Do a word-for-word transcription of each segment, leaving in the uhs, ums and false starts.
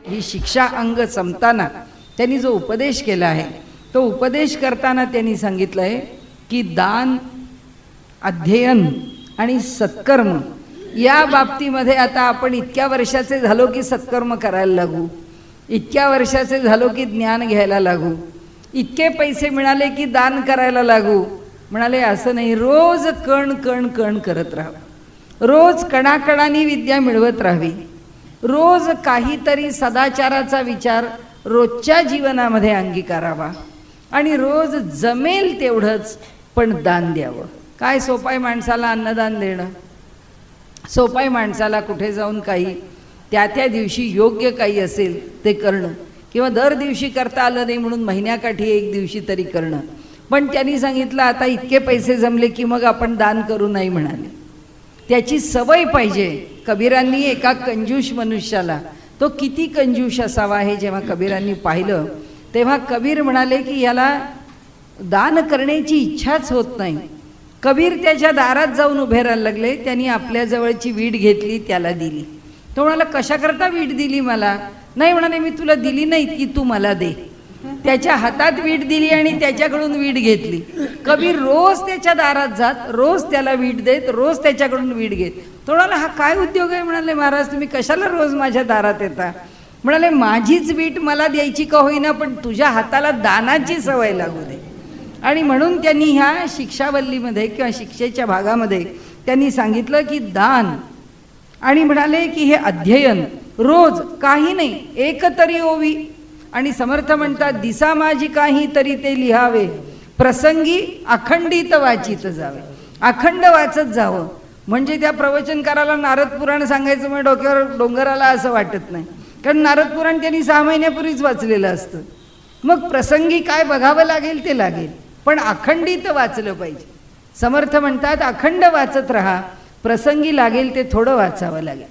ही शिक्षा अंग संपताना त्यांनी जो उपदेश केला आहे तो उपदेश करताना त्यांनी सांगितलं आहे की दान, अध्ययन आणि सत्कर्म या बाबतीमध्ये आता आपण इतक्या वर्षाचे झालो की सत्कर्म करायला लागू, इतक्या वर्षाचे झालो की ज्ञान घ्यायला लागू, इतके पैसे मिळाले की दान करायला लागू. म्हणाले असं नाही, रोज कण कण कण करत राहावं, रोज कणाकणानी विद्या मिळवत राहावी, रोज काहीतरी सदाचाराचा विचार रोजच्या जीवनामध्ये अंगीकारावा आणि रोज जमेल तेवढंच पण दान द्यावं. काय सोपाय माणसाला अन्नदान देणं, सोपाय माणसाला कुठे जाऊन काही त्या त्या दिवशी योग्य काही असेल ते करणं, किंवा दर दिवशी करता आलं नाही म्हणून महिन्याकाठी एक दिवशी तरी करणं. पण त्यांनी सांगितलं आता इतके पैसे जमले की मग आपण दान करू नाही म्हणाले. त्याची सवय पाहिजे. कबीरांनी एका कंजूष मनुष्याला, तो किती कंजूष असावा हे जेव्हा कबीरांनी पाहिलं तेव्हा कबीर म्हणाले की याला दान करण्याची इच्छाच होत नाही. कबीर त्याच्या दारात जाऊन उभे राहायला लागले. त्यांनी आपल्या जवळची वीट घेतली, त्याला दिली. तो म्हणाला कशाकरता वीट दिली मला? नाही म्हणाले मी तुला दिली नाही की तू मला दे. त्याच्या हातात वीट दिली आणि त्याच्याकडून वीट घेतली. कबीर रोज त्याच्या दारात जात, रोज त्याला वीट देत, रोज त्याच्याकडून वीट घेत. तो म्हणाला हा काय उद्योग आहे? म्हणाले महाराज तुम्ही कशाला रोज माझ्या दारात येता? म्हणाले माझीच वीट मला द्यायची का होईना पण तुझ्या हाताला दानाची सवय लागू दे. आणि म्हणून त्यांनी ह्या शिक्षावल्लीमध्ये किंवा शिक्षेच्या भागामध्ये त्यांनी सांगितलं की दान आणि म्हणाले की हे अध्ययन रोज काही नाही एक तरी ओवी. आणि समर्थ म्हणतात दिसा माझी काही तरी ते लिहावे, प्रसंगी अखंडित वाचित जावे. अखंड वाचत जावं म्हणजे त्या प्रवचनकाराला नारद पुराण सांगायचं म्हणजे डोक्यावर डोंगराला असं वाटत नाही, कारण नारद पुराण त्यांनी सहा महिन्यापूर्वीच वाचलेलं असतं. मग प्रसंगी काय बघावं लागेल ते लागेल पण अखंडित वाचलं पाहिजे. समर्थ म्हणतात अखंड वाचत राहा, प्रसंगी लागेल ते थोडं वाचावं लागेल.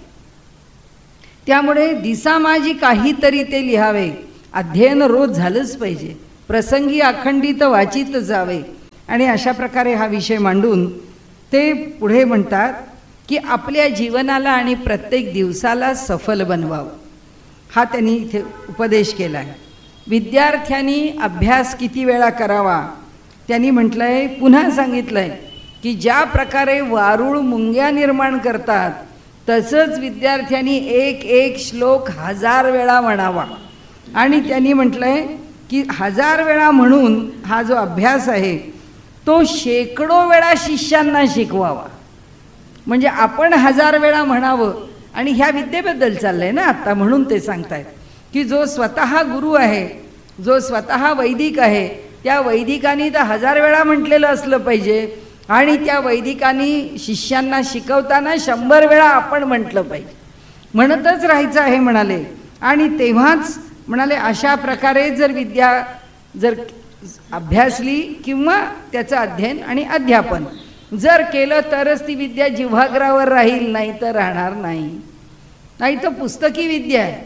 त्यामुळे दिसा माझी काहीतरी ते लिहावे, अध्ययन रोज झालंच पाहिजे, प्रसंगी अखंडित वाचित जावे. आणि अशा प्रकारे हा विषय मांडून ते पुढे म्हणतात की आपल्या जीवनाला आणि प्रत्येक दिवसाला सफल बनवावं. हा त्यांनी इथे उपदेश केला आहे. विद्यार्थ्यांनी अभ्यास किती वेळा करावा त्यांनी म्हटलं आहे, पुन्हा सांगितलं आहे की ज्या प्रकारे वारुळ मुंग्या निर्माण करतात तसंच विद्यार्थ्यांनी एक एक श्लोक हजार वेळा म्हणावा. आणि त्यांनी म्हटलं आहे की हजार वेळा म्हणून हा जो अभ्यास आहे तो शेकडो वेळा शिष्यांना शिकवावा. म्हणजे आपण हजार वेळा म्हणावं. आणि ह्या विद्येबद्दल चाललंय ना आता, म्हणून ते सांगतायत की जो स्वतः गुरु आहे, जो स्वतः वैदिक आहे, त्या वैदिकांनी तर हजार वेळा म्हटलेलं असलं पाहिजे आणि त्या वैदिकांनी शिष्यांना शिकवताना शंभर वेळा आपण म्हटलं पाहिजे, म्हणतच राहायचं आहे म्हणाले. आणि तेव्हाच म्हणाले अशा प्रकारे जर विद्या जर अभ्यासली किंवा त्याचं अध्ययन आणि अध्यापन जर केलं तरच ती विद्या जिव्हाग्रावर राहील, नाही तर राहणार नाही. नाही तर पुस्तकी विद्या आहे,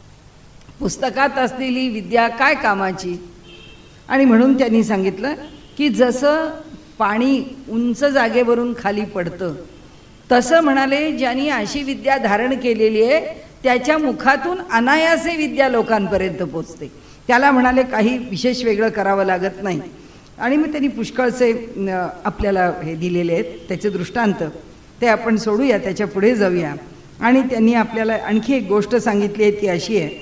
पुस्तकात असलेली विद्या काय कामाची. आणि म्हणून त्यांनी सांगितलं की जसं पाणी उंच जागेवरून खाली पडतं तसं म्हणाले ज्यांनी अशी विद्या धारण केलेली आहे त्याच्या मुखातून अनायासे विद्या लोकांपर्यंत पोचते. त्याला म्हणाले काही विशेष वेगळं करावं लागत नाही. आणि मग त्यांनी पुष्कळचे आपल्याला हे दिलेले आहेत त्याचे दृष्टांत, ते आपण सोडूया, त्याच्या पुढे जाऊया. आणि त्यांनी आपल्याला आणखी एक गोष्ट सांगितली आहे ती अशी आहे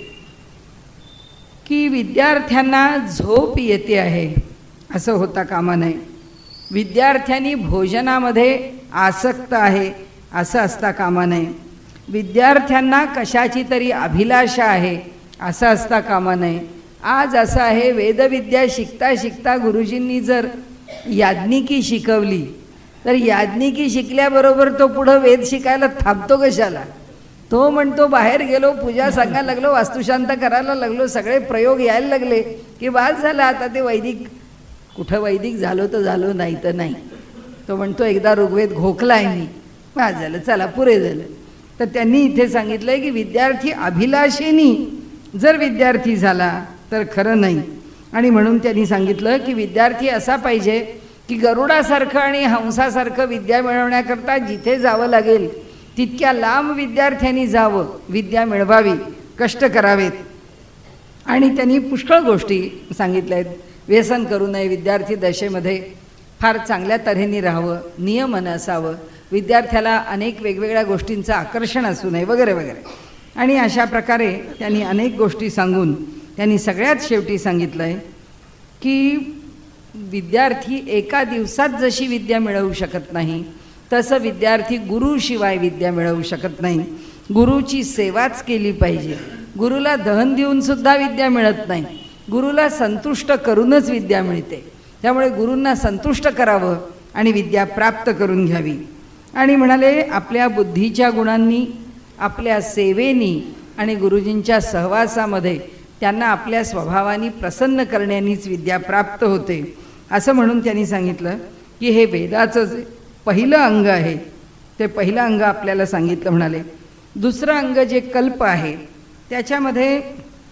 की विद्यार्थ्यांना झोप येते आहे असं होता कामा नये. विद्यार्थ्यांनी भोजनामध्ये आसक्त आहे असं असता कामा नये. विद्यार्थ्यांना कशाची तरी अभिलाषा आहे असं असता कामा नये. आज असं आहे वेदविद्या शिकता शिकता गुरुजींनी जर याज्ञिकी शिकवली तर याज्ञिकी शिकल्याबरोबर तो पुढं वेद शिकायला थांबतो कशाला? तो म्हणतो बाहेर गेलो, पूजा सांगायला लागलो, वास्तुशांत करायला लागलो, सगळे प्रयोग यायला लागले की बास झाला आता ते वैदिक. कुठं वैदिक झालो तर झालो, नाही तर नाही. तो म्हणतो एकदा ऋग्वेद घोकलाय मी, बास झालं, चला पुरे झालं. तर त्यांनी इथे सांगितलंय की विद्यार्थी अभिलाषेनी जर विद्यार्थी झाला तर खरं नाही. आणि म्हणून त्यांनी सांगितलं की विद्यार्थी असा पाहिजे की गरुडासारखं आणि हंसासारखं विद्या मिळवण्याकरता जिथे जावं लागेल तितक्या लांब विद्यार्थ्यांनी जावं, विद्या मिळवावी. कष्ट करावेत. आणि त्यांनी पुष्कळ गोष्टी सांगितल्या आहेत. व्यसन करू नये, विद्यार्थी दशेमध्ये फार चांगल्या तऱ्हेने राहावं, नियमन असावं, विद्यार्थ्याला अनेक वेगवेगळ्या गोष्टींचं आकर्षण असू नये वगैरे वगैरे. आणि अशा प्रकारे त्यांनी अनेक गोष्टी सांगून त्यांनी सगळ्यात शेवटी सांगितलं आहे की विद्यार्थी एका दिवसात जशी विद्या मिळवू शकत नाही तसं विद्यार्थी गुरुशिवाय विद्या मिळवू शकत नाही. गुरुची सेवाच केली पाहिजे. गुरुला दहन देऊन सुद्धा विद्या मिळत नाही, गुरुला संतुष्ट करूनच विद्या मिळते. त्यामुळे गुरूंना संतुष्ट करावं आणि विद्या प्राप्त करून घ्यावी. आणि म्हणाले आपल्या बुद्धीच्या गुणांनी, आपल्या सेवेनी आणि गुरुजींच्या सहवासामध्ये त्यांना आपल्या स्वभावाने प्रसन्न करण्यानीच विद्या प्राप्त होते, असं म्हणून त्यांनी सांगितलं की हे वेदाचं जे पहिलं अंग आहे ते पहिलं अंग आपल्याला सांगितलं. म्हणाले दुसरं अंग जे कल्प आहे त्याच्यामध्ये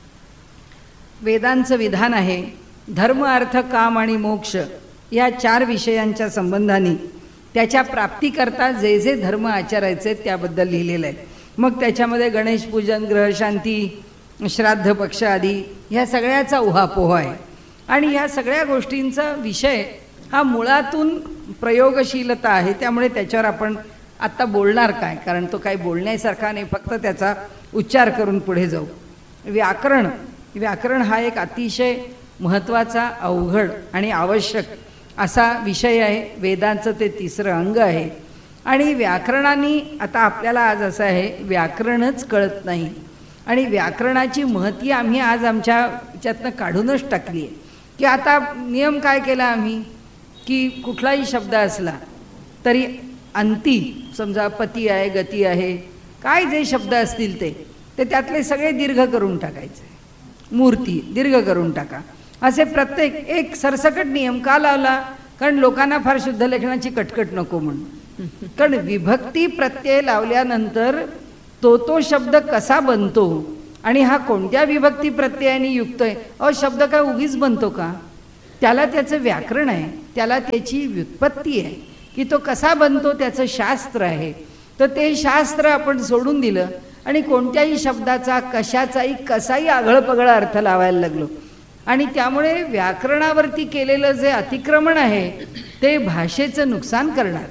वेदांचं विधान आहे धर्म, अर्थ, काम आणि मोक्ष या चार विषयांच्या संबंधाने त्याच्या प्राप्तीकरता जे जे धर्म आचरायचे त्याबद्दल लिहिलेलं आहे. मग त्याच्यामध्ये गणेश पूजन, ग्रहशांती, श्राद्ध पक्ष आदी ह्या सगळ्याचा उहापोह आहे. आणि ह्या सगळ्या गोष्टींचा विषय हा मुळातून प्रयोगशीलता आहे. त्यामुळे त्याच्यावर आपण आत्ता बोलणार काय, कारण तो काही बोलण्यासारखा नाही, फक्त त्याचा उच्चार करून पुढे जाऊ. व्याकरण व्याकरण हा एक अतिशय महत्त्वाचा, अवघड आणि आवश्यक असा विषय आहे. वेदांचं ते तिसरं अंग आहे. आणि व्याकरणाने आता आपल्याला आज असं आहे व्याकरणच कळत नाही आणि व्याकरणाची महती आम्ही आज आमच्या ह्याच्यातनं काढूनच टाकली आहे. की आता नियम काय केला आम्ही की कुठलाही शब्द असला तरी अंती, समजा पती आहे, गती आहे, काय जे शब्द असतील ते ते त्यातले सगळे दीर्घ करून टाकायचे. मूर्ती दीर्घ करून टाका, असे प्रत्येक एक सरसकट नियम का लावला? कारण लोकांना फार शुद्ध लेखनाची कटकट नको म्हणून. कारण विभक्ती प्रत्यय लावल्यानंतर तो तो शब्द कसा बनतो आणि हा कोणत्या विभक्ती प्रत्ययाने युक्त आहे, अ शब्द काय उगीच बनतो का? त्याला त्याचं व्याकरण आहे, त्याला त्याची व्युत्पत्ती आहे की तो कसा बनतो, त्याचं शास्त्र आहे. तर ते शास्त्र आपण सोडून दिलं आणि कोणत्याही शब्दाचा कशाचाही कसाही आगळपगळा अर्थ लावायला लागलो. आणि त्यामुळे व्याकरणावरती केलेलं जे अतिक्रमण आहे ते भाषेचं नुकसान करणार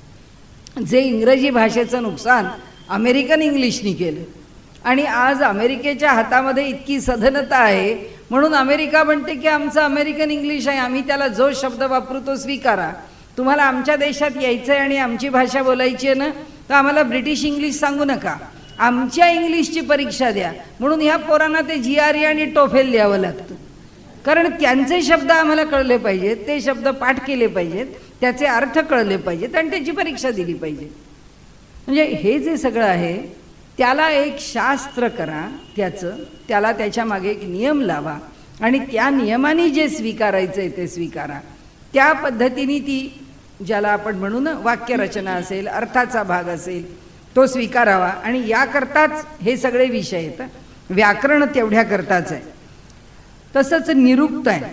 आहे. जे इंग्रजी भाषेचं नुकसान अमेरिकन इंग्लिशनी केलं आणि आज अमेरिकेच्या हातामध्ये इतकी सधनता आहे म्हणून अमेरिका म्हणते की आमचं अमेरिकन इंग्लिश आहे, आम्ही त्याला जो शब्द वापरू तो स्वीकारा. तुम्हाला आमच्या देशात यायचं आहे आणि आमची भाषा बोलायची आहे ना, तर आम्हाला ब्रिटिश इंग्लिश सांगू नका, आमच्या इंग्लिशची परीक्षा द्या. म्हणून ह्या पोरांना ते जी आर ई आणि टोफेल द्यावं लागतं, कारण त्यांचे शब्द आम्हाला कळले पाहिजेत, ते शब्द पाठ केले पाहिजेत, त्याचे अर्थ कळले पाहिजेत आणि त्याची परीक्षा दिली पाहिजे. म्हणजे हे जे सगळं आहे त्याला एक शास्त्र करा, त्याचं त्याला त्याच्या मागे एक नियम लावा आणि त्या नियमाने जे स्वीकारायचं आहे ते स्वीकारा. त्या पद्धतीने ती ज्याला आपण म्हणू ना वाक्यरचना असेल, अर्थाचा भाग असेल तो स्वीकारावा. आणि याकरताच हे सगळे विषय आहेत. व्याकरण तेवढ्या करताच आहे. तसंच निरुक्त आहे.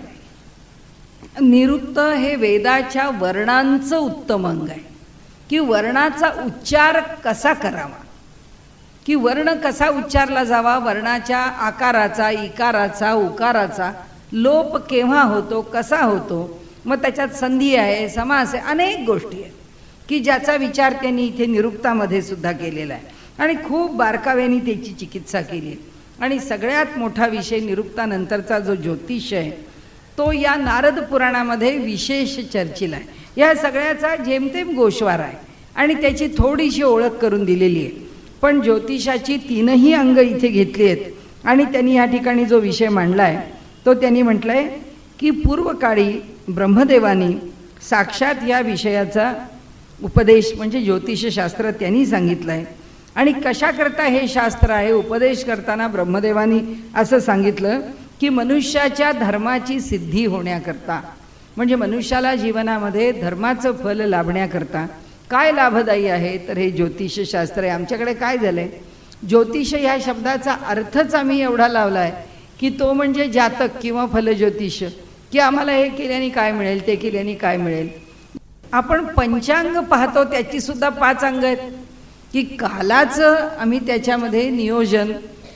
निरुक्त हे वेदाच्या वर्णांचं उत्तम अंग आहे की वर्णाचा उच्चार कसा करावा, की वर्ण कसा उच्चारला जावा, वर्णाच्या आकाराचा, इकाराचा, उकाराचा लोप केव्हा होतो, कसा होतो, मग त्याच्यात संधी आहे, समास आहे, अनेक गोष्टी आहेत की ज्याचा विचार त्यांनी इथे निरुक्तामध्ये सुद्धा केलेला आहे आणि खूप बारकाव्याने त्याची चिकित्सा केली आहे. आणि सगळ्यात मोठा विषय निरुक्तानंतरचा जो ज्योतिष आहे तो या नारद पुराणामध्ये विशेष चर्चिला आहे. या सगळ्याचा जेमतेम गोषवार आहे आणि त्याची थोडीशी ओळख करून दिलेली आहे. पण ज्योतिषाची तीनही अंग इथे घेतली आहेत आणि त्यांनी या ठिकाणी जो विषय मांडला आहे तो त्यांनी म्हटलं आहे की पूर्वकाळी ब्रह्मदेवानी साक्षात या विषयाचा उपदेश म्हणजे ज्योतिषशास्त्र त्यांनी सांगितलं आहे. आणि कशाकरता हे शास्त्र आहे, उपदेश करताना ब्रह्मदेवानी असं सांगितलं की मनुष्याच्या धर्माची सिद्धी होण्याकरता, म्हणजे मनुष्याला जीवनामध्ये धर्माचं फल लाभण्याकरता काय लाभदायी आहे, तर हे ज्योतिषशास्त्र आहे. आमच्याकडे काय झालं आहे, ज्योतिष ह्या शब्दाचा अर्थच आम्ही एवढा लावला आहे की तो म्हणजे जातक किंवा फलज्योतिष, की आम्हाला हे केल्याने काय मिळेल, ते केल्याने काय मिळेल. आपण पंचांग पाहतो त्याची सुद्धा पाच अंग आहेत की कालाचं आम्ही त्याच्यामध्ये नियोजन,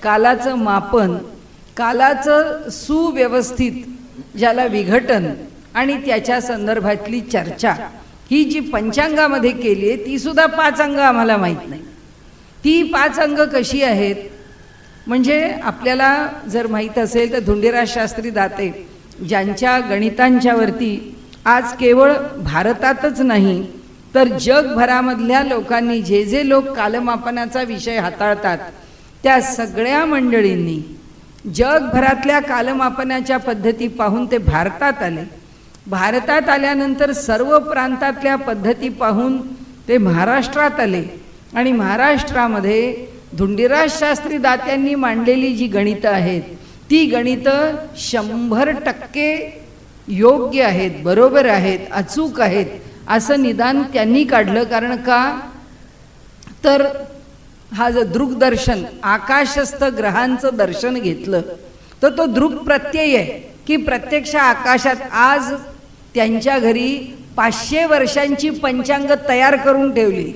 कालाचं मापन, कालाचं सुव्यवस्थित ज्याला विघटन आणि त्याच्या संदर्भातली चर्चा ही जी पंचांगामध्ये केली आहे ती सुद्धा पाच अंग आम्हाला माहीत नाही. ती पाच अंग कशी आहेत म्हणजे आपल्याला जर माहीत असेल तर धुंडीराज शास्त्री दाते ज्यांच्या गणितांच्यावरती आज केवळ भारतातच नाही तर जगभरामधल्या लोकांनी जे जे लोक कालमापनाचा विषय हाताळतात त्या सगळ्या मंडळींनी जगभरातल्या कालमापनाच्या पद्धती पाहून ते भारतात आले. भारतात आल्यानंतर सर्व प्रांतातल्या पद्धती पाहून ते महाराष्ट्रात आले आणि महाराष्ट्रामध्ये धुंडीराज शास्त्री दात्यांनी मांडलेली जी गणितं आहेत ती गणितं शंभर टक्के योग्य आहेत, बरोबर आहेत, अचूक आहेत असं निदान त्यांनी काढलं. कारण का तर हा जो दृग्दर्शन आकाशस्थ ग्रहांचं दर्शन घेतलं तर तो दृग प्रत्यय आहे की प्रत्यक्ष आकाशात आज त्यांच्या घरी पाचशे वर्षांची पंचांग तयार करून ठेवली.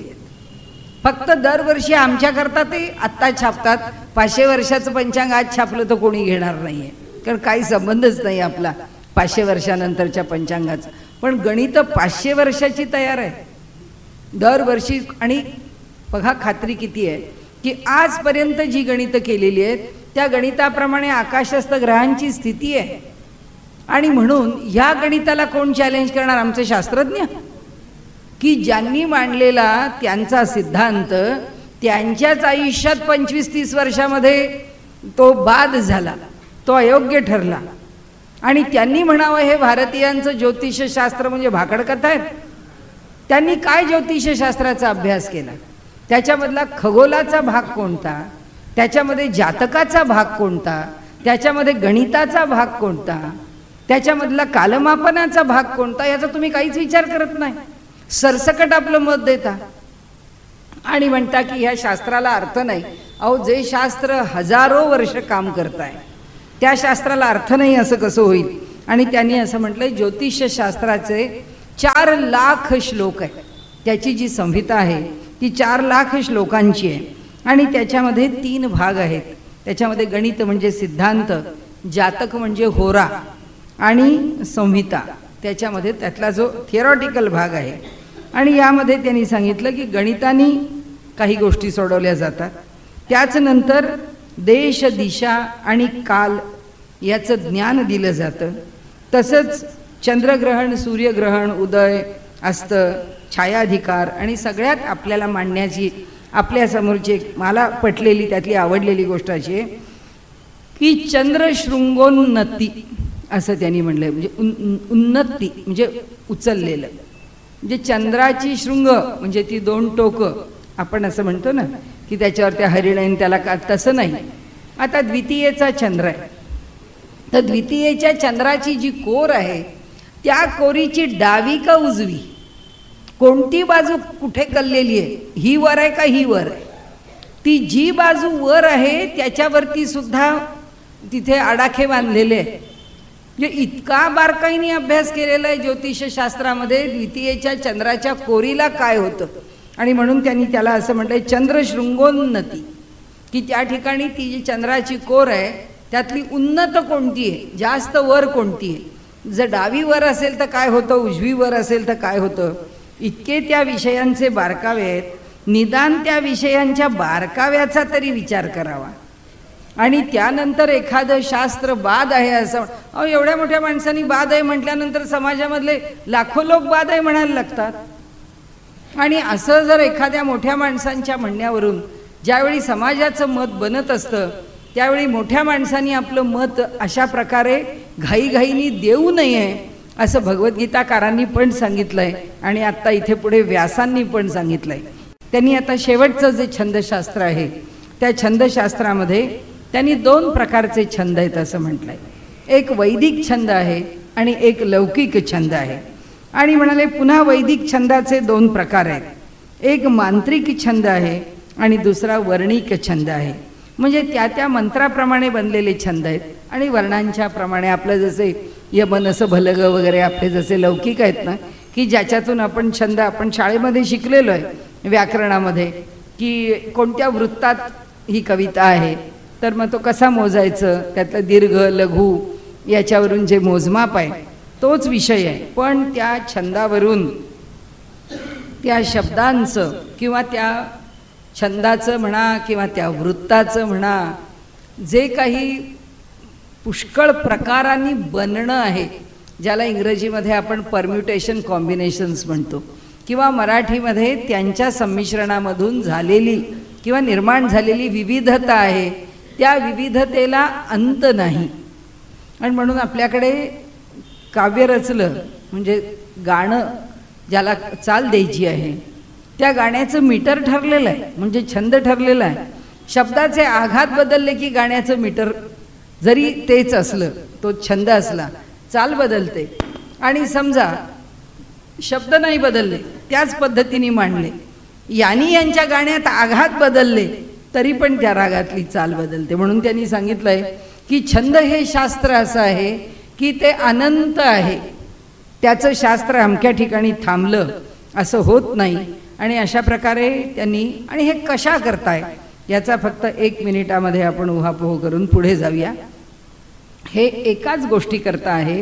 फक्त दरवर्षी आमच्याकरता ते आत्ता छापतात. पाचशे वर्षाचं पंचांग आज छापलं तर कोणी घेणार नाही आहे कारण काही संबंधच नाही आपला पाचशे वर्षानंतरच्या पंचांगाचा. पण गणितं पाचशे वर्षाची तयार आहे दरवर्षी. आणि बघा खात्री किती आहे की आजपर्यंत जी गणितं केलेली आहेत त्या गणिताप्रमाणे आकाशस्थ ग्रहांची स्थिती आहे. आणि म्हणून ह्या गणिताला कोण चॅलेंज करणार? आमचे शास्त्रज्ञ की ज्यांनी मांडलेला त्यांचा सिद्धांत त्यांच्याच आयुष्यात पंचवीस तीस वर्षामध्ये तो बाद झाला, तो अयोग्य ठरला. आणि त्यांनी म्हणावं हे भारतीयांचं ज्योतिषशास्त्र म्हणजे भाकडकथा आहेत. त्यांनी काय ज्योतिषशास्त्राचा अभ्यास केला? त्याच्यामधला खगोलाचा भाग कोणता, त्याच्यामध्ये जातकाचा भाग कोणता, त्याच्यामध्ये गणिताचा भाग कोणता, त्याच्यामधला कालमापनाचा भाग कोणता, याचा तुम्ही काहीच विचार करत नाही. सरसकट आपलं मत देता आणि म्हणता की ह्या शास्त्राला अर्थ नाही. अहो जे शास्त्र हजारो वर्ष काम करत आहे त्या शास्त्राला अर्थ नाही असं कसं होईल? आणि त्यांनी असं म्हटलंय ज्योतिषशास्त्राचे चार लाख श्लोक आहे. त्याची जी संहिता आहे ती चार लाख श्लोकांची आहे आणि त्याच्यामध्ये तीन भाग आहेत. त्याच्यामध्ये गणित म्हणजे सिद्धांत, जातक म्हणजे होरा आणि संहिता त्याच्यामध्ये त्यातला जो थिअरॉटिकल भाग आहे. आणि यामध्ये त्यांनी सांगितलं की गणितानी काही गोष्टी सोडवल्या जातात, त्याच नंतर देश दिशा आणि काल याचं ज्ञान दिलं जातं. तसंच चंद्रग्रहण, सूर्यग्रहण, उदय अस्त, छायाधिकार आणि सगळ्यात आपल्याला मांडण्याची आपल्यासमोरची मला पटलेली त्यातली आवडलेली गोष्ट अशी आहे की चंद्रशृंगोन्नती असं त्यांनी म्हणलंय. म्हणजे उन उन्नती म्हणजे उचललेलं, म्हणजे चंद्राची शृंग म्हणजे ती दोन टोकं आपण असं म्हणतो ना की त्याच्यावर त्या हरिण त्याला का, तसं नाही. आता द्वितीयेचा चंद्र आहे तर द्वितीयेच्या चंद्राची जी कोर आहे त्या कोरीची डावी का उजवी, कोणती बाजू कुठे कललेली आहे, ही वर आहे का ही वर आहे, ती जी बाजू वर आहे त्याच्यावरती सुद्धा तिथे आडाखे बांधलेले आहे. म्हणजे इतका बारकाईने अभ्यास केलेला आहे ज्योतिषशास्त्रामध्ये द्वितीयेच्या चंद्राच्या कोरीला काय होतं. आणि म्हणून त्यांनी त्याला असं म्हटलंय चंद्रशृंगोन्नती, की त्या ठिकाणी ती जी चंद्राची कोर आहे त्यातली उन्नत कोणती आहे, जास्त वर कोणती आहे, जर डावी वर असेल तर काय होतं, उजवी वर असेल तर काय होतं. इतके त्या विषयांचे बारकावे आहेत. निदान त्या विषयांच्या बारकाव्याचा तरी विचार करावा. आणि त्यानंतर एखादं शास्त्र बाद आहे असं, अहो एवढ्या मोठ्या माणसांनी बाद आहे म्हटल्यानंतर समाजामधले लाखो लोक बाद आहे म्हणायला लागतात. आणि असं जर एखाद्या मोठ्या माणसांच्या म्हणण्यावरून ज्यावेळी समाजाचं मत बनत असतं त्यावेळी मोठ्या माणसांनी आपलं मत अशा प्रकारे घाईघाईनी देऊ नये असं भगवद्गीताकारांनी पण सांगितलंय आणि आत्ता इथे पुढे व्यासांनी पण सांगितलंय. त्यांनी आता शेवटचं जे छंदशास्त्र आहे त्या छंदशास्त्रामध्ये त्यांनी दोन प्रकारचे छंद आहेत असं म्हटलंय. एक वैदिक छंद आहे आणि एक लौकिक छंद आहे. आणि म्हणाले पुन्हा वैदिक छंदाचे दोन प्रकार आहेत, एक मांत्रिक छंद आहे आणि दुसरा वर्णिक छंद आहे. म्हणजे त्या त्या मंत्राप्रमाणे बनलेले छंद आहेत आणि वर्णांच्या प्रमाणे आपलं जसे यमनस भलग वगैरे आपले जसे लौकिक आहेत ना की ज्याच्यातून आपण छंद आपण शाळेमध्ये शिकलेलो आहे व्याकरणामध्ये की कोणत्या वृत्तात ही कविता आहे तर मग तो कसा मोजायचं, त्यातलं दीर्घ लघु याच्यावरून जे मोजमाप आहे तोच विषय आहे. पण त्या छंदावरून त्या शब्दांचं किंवा त्या छंदाचं म्हणा किंवा त्या वृत्ताचं म्हणा जे काही पुष्कळ प्रकारांनी बनणं आहे, ज्याला इंग्रजीमध्ये आपण परम्युटेशन कॉम्बिनेशन्स म्हणतो, किंवा मराठीमध्ये त्यांच्या संमिश्रणामधून झालेली किंवा निर्माण झालेली विविधता आहे, त्या विविधतेला अंत नाही. आणि म्हणून आपल्याकडे काव्य रचलं म्हणजे गाणं ज्याला चाल द्यायची आहे त्या गाण्याचं मीटर ठरलेलं आहे, म्हणजे छंद ठरलेला आहे. शब्दाचे आघात बदलले की गाण्याचं मीटर जरी तेच असलं, तो छंद असला, चाल बदलते. आणि समजा शब्द नाही बदलले, त्याच पद्धतीने मांडले, यांनी यांच्या गाण्यात आघात बदलले तरी पण त्या रागातली चाल बदलते. म्हणून त्यांनी सांगितलंय की छंद हे शास्त्र असं आहे की ते अनंत आहे, त्याचं शास्त्र अमक्या ठिकाणी थांबलं असं होत नाही. आणि अशा प्रकारे त्यांनी, आणि हे कशा करताय याचा फक्त एक मिनिटामध्ये आपण उहापोह करून पुढे जाऊया. हे एकाच गोष्टी करता आहे,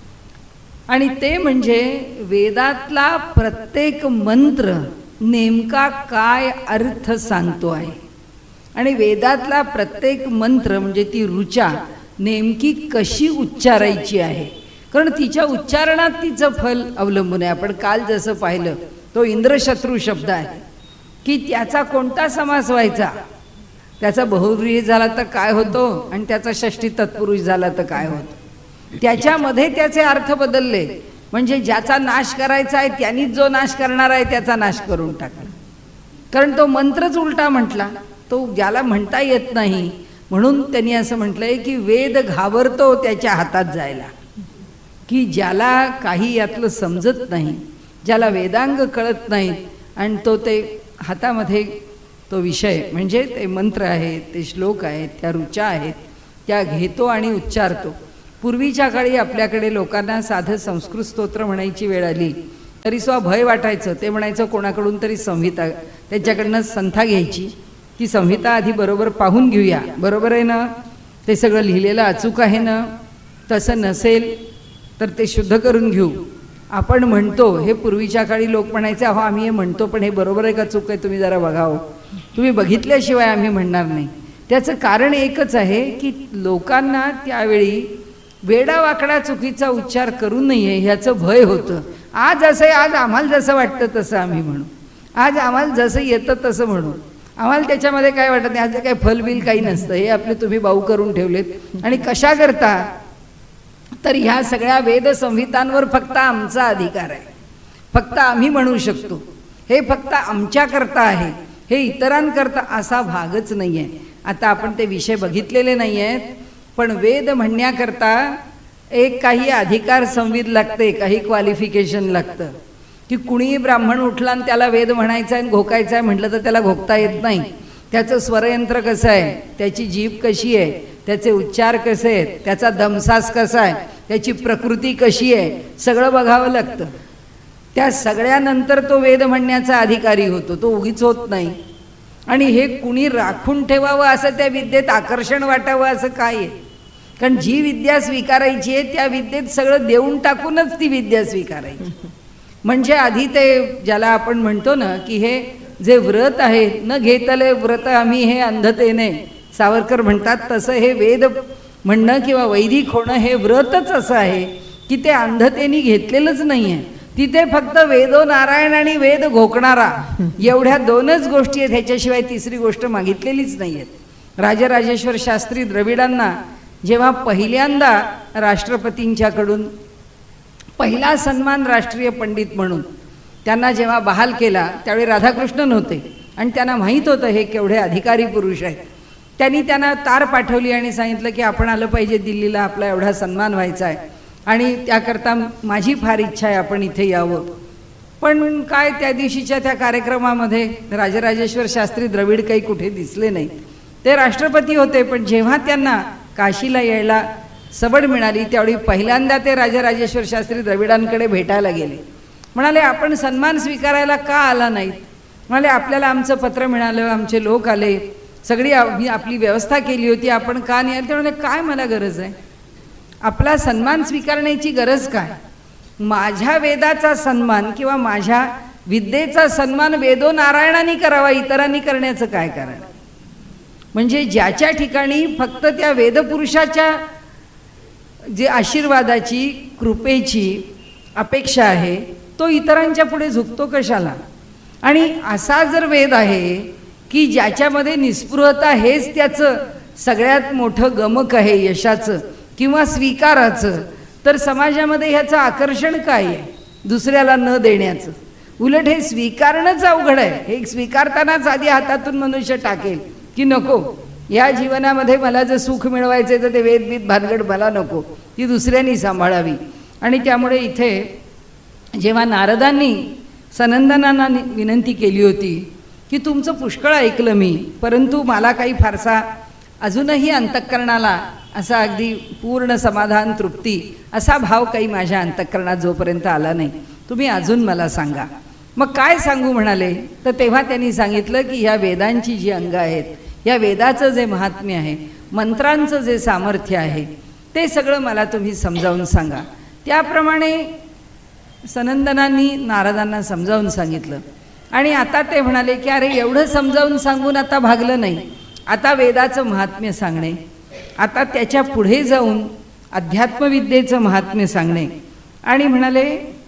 आणि ते म्हणजे वेदातला प्रत्येक मंत्र नेमका काय अर्थ सांगतो आहे, आणि वेदातला प्रत्येक मंत्र म्हणजे ती ऋचा नेमकी कशी उच्चारायची आहे, कारण तिच्या उच्चारणात तिचं फल अवलंबून आहे. आपण काल जसं पाहिलं तो इंद्रशत्रू शब्द आहे की त्याचा कोणता समास व्हायचा, त्याचा बहुव्रीही झाला तर काय होतो आणि त्याचा षष्ठी तत्पुरुष झाला तर काय होतो, त्याच्यामध्ये त्याचे अर्थ बदलले. म्हणजे ज्याचा नाश करायचा आहे त्यांनीच जो नाश करणार आहे त्याचा नाश करून टाकला, कारण तो मंत्रच उलटा म्हटला, तो ज्याला म्हणता येत नाही. म्हणून त्यांनी असं म्हटलंय की वेद घाबरतो त्याच्या हातात जायला, की ज्याला काही यातलं समजत नाही, ज्याला वेदांग कळत नाही, आणि तो ते हातामध्ये तो विषय म्हणजे ते मंत्र आहेत, ते श्लोक आहेत, त्या ऋचा आहेत, त्या घेतो आणि उच्चारतो. पूर्वीच्या काळी आपल्याकडे लोकांना साधं संस्कृत स्तोत्र म्हणायची वेळ आली तरी सुद्धा भय वाटायचं. ते म्हणायचं कोणाकडून तरी संहिता, त्याच्याकडनं संथा घ्यायची, ती संहिता आधी बरोबर पाहून घेऊया, बरोबर आहे ना, ते सगळं लिहिलेलं अचूक आहे ना, तसं नसेल तर ते शुद्ध करून घेऊ. आपण म्हणतो हे पूर्वीच्या काळी लोक म्हणायचे, अहो आम्ही हे म्हणतो पण हे बरोबर आहे का चूक आहे तुम्ही जरा बघावं, तुम्ही बघितल्याशिवाय आम्ही म्हणणार नाही. त्याचं कारण एकच आहे की लोकांना त्यावेळी वेडावाकडा चुकीचा उच्चार करू नये ह्याचं भय होतं. आज असं आहे, आज आम्हाला जसं वाटतं तसं आम्ही म्हणू, आज आम्हाला जसं येतं तसं म्हणू, आम्हाला त्याच्यामध्ये काय वाटत नाही, आज काही फलबिल काही नसतं, हे आपले तुम्ही बाऊ करून ठेवलेत. आणि कशा करता, तर ह्या सगळ्या वेद संहितांवर फक्त आमचा अधिकार आहे, फक्त आम्ही म्हणू शकतो, हे फक्त आमच्याकरता आहे, हे इतरांकरता असा भागच नाही आहे. आता आपण ते विषय बघितलेले नाही आहेत, पण वेद म्हणण्याकरता एक काही अधिकार संविध लागते, काही क्वालिफिकेशन लागतं. की कुणीही ब्राह्मण उठला आणि त्याला वेद म्हणायचा आहे घोकायचा आहे म्हटलं तर त्याला घोकता येत नाही. त्याचं स्वरयंत्र कसं आहे, त्याची जीभ कशी आहे, त्याचे उच्चार कसे आहेत, त्याचा दमसास कसा आहे, त्याची प्रकृती कशी आहे, सगळं बघावं लागतं. त्या सगळ्यानंतर तो वेद म्हणण्याचा अधिकारी होतो, तो उगीच होत नाही. आणि हे कुणी राखून ठेवावं असं त्या विद्येत आकर्षण वाटावं असं काय आहे, कारण जी विद्या स्वीकारायची आहे त्या विद्येत सगळं देऊन टाकूनच ती विद्या स्वीकारायची. म्हणजे आधी ते ज्याला आपण म्हणतो ना की हे जे व्रत आहे, न घेतले व्रत आम्ही हे अंधतेने, सावरकर म्हणतात तसं हे वेद म्हणणं किंवा वैदिक होणं हे व्रतच असं आहे की ते अंधतेने घेतलेलंच नाही आहे. तिथे फक्त वेदो नारायण आणि वेद घोकणारा एवढ्या दोनच गोष्टी आहेत, ह्याच्याशिवाय तिसरी गोष्ट मागितलेलीच नाही आहेत. राजराजेश्वर शास्त्री द्रविडांना जेव्हा पहिल्यांदा राष्ट्रपतींच्याकडून पहिला सन्मान राष्ट्रीय पंडित म्हणून त्यांना जेव्हा बहाल केला त्यावेळी राधाकृष्णन होते आणि त्यांना माहीत होतं हे केवढे अधिकारी पुरुष आहेत. त्यांनी त्यांना तार पाठवली आणि सांगितलं की आपण आलं पाहिजे दिल्लीला, आपला एवढा सन्मान व्हायचा आहे आणि त्याकरता माझी फार इच्छा आहे आपण इथे यावं. पण काय त्या दिवशीच्या त्या कार्यक्रमामध्ये राजराजेश्वर शास्त्री द्रविड काही कुठे दिसले नाहीत. ते राष्ट्रपती होते, पण जेव्हा त्यांना काशीला यायला सबड मिळाली त्यावेळी पहिल्यांदा ते राजराजेश्वर शास्त्री द्रविडांकडे भेटायला गेले. म्हणाले आपण सन्मान स्वीकारायला का आला नाहीत? म्हणाले आपल्याला आमचं पत्र मिळालं, आमचे लोक आले सगळी आपली व्यवस्था केली होती, आपण का नाही आले? ते म्हणाले काय मला गरज आहे, आपला सन्मान स्वीकारण्याची गरज काय? माझ्या वेदाचा सन्मान किंवा माझ्या विद्येचा सन्मान वेदो नारायणांनी करावा, इतरांनी करण्याचं काय कारण? म्हणजे ज्याच्या ठिकाणी फक्त त्या वेदपुरुषाच्या जे आशीर्वादाची कृपेची अपेक्षा आहे तो इतरांच्या पुढे झुकतो कशाला? आणि असा जर वेद आहे की ज्याच्यामध्ये निस्पृहता हेच त्याचं सगळ्यात मोठं गमक आहे यशाचं किंवा स्वीकाराचं, तर समाजामध्ये ह्याचं आकर्षण काय आहे दुसऱ्याला न देण्याचं? उलट हे स्वीकारणंच अवघड आहे. हे स्वीकारतानाच आधी हातातून मनुष्य टाकेल की नको, या जीवनामध्ये मला जर सुख मिळवायचे तर ते वेदबीत भानगड मला नको, ती दुसऱ्यांनी सांभाळावी. आणि त्यामुळे इथे जेव्हा नारदांनी सनंदनांना विनंती केली होती की तुमचं पुष्कळ ऐकलं मी, परंतु मला काही फारसा अजूनही अंतःकरणाला असा अगदी पूर्ण समाधान तृप्ती असा भाव काही माझ्या अंतःकरणात जोपर्यंत आला नाही, तुम्ही अजून मला सांगा. मग काय सांगू म्हणाले, तर तेव्हा त्यांनी सांगितलं की ह्या वेदांची जी अंग आहेत, या वेदाचं जे महात्म्य आहे, मंत्रांचं जे सामर्थ्य आहे, ते सगळं मला तुम्ही समजावून सांगा. त्याप्रमाणे सनंदनांनी नारदांना समजावून सांगितलं. आणि आता ते म्हणाले की अरे एवढं समजावून सांगून आता भागलं नाही, आता वेदाचं महात्म्य सांगणे, आता त्याच्या पुढे जाऊन अध्यात्मविद्येचं महात्म्य सांगणे. आणि म्हणाले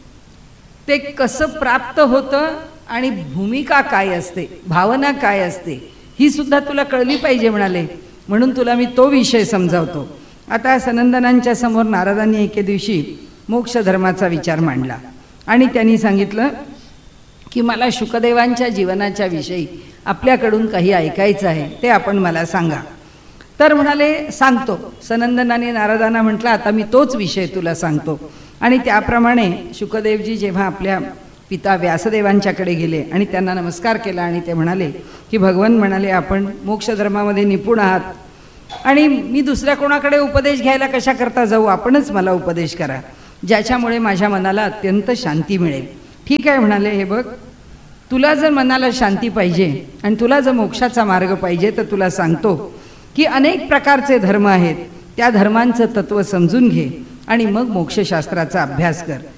ते कसं प्राप्त होतं आणि भूमिका काय असते, भावना काय असते, ही सुद्धा तुला कळली पाहिजे म्हणाले, म्हणून तुला मी तो विषय समजावतो. आता सनंदनांच्या समोर नारदांनी एके दिवशी मोक्ष धर्माचा विचार मांडला आणि त्यांनी सांगितलं की मला शुकदेवांच्या जीवनाच्या विषयी आपल्याकडून काही ऐकायचं आहे, ते आपण मला सांगा. तर म्हणाले सांगतो. सनंदनाने नारदांना म्हटलं आता मी तोच विषय तुला सांगतो. आणि त्याप्रमाणे शुकदेवजी जेव्हा आपल्या पिता व्यासदेवांच्याकडे गेले आणि त्यांना नमस्कार केला आणि ते म्हणाले की भगवान म्हणाले आपण मोक्षधर्मामध्ये निपुण आहात आणि मी दुसऱ्या कोणाकडे उपदेश घ्यायला कशा करता जाऊ, आपणच मला उपदेश करा ज्याच्यामुळे माझ्या मनाला अत्यंत शांती मिळेल. ठीक आहे म्हणाले, हे बघ तुला जर मनाला शांती पाहिजे आणि तुला जर मोक्षाचा मार्ग पाहिजे तर तुला सांगतो की अनेक प्रकारचे धर्म आहेत, त्या धर्मांचं तत्त्व समजून घे आणि मग मोक्षशास्त्राचा अभ्यास कर.